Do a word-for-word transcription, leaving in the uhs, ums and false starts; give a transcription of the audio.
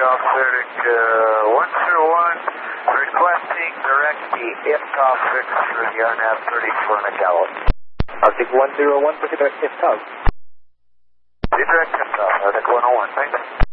Golf Arctic uh, one zero one, requesting direct the IFTOF fix for the R N A V thirty-four McAllen. Arctic one zero one, for the direct IFTOF. The direct IFTOF, Arctic one oh one, thanks.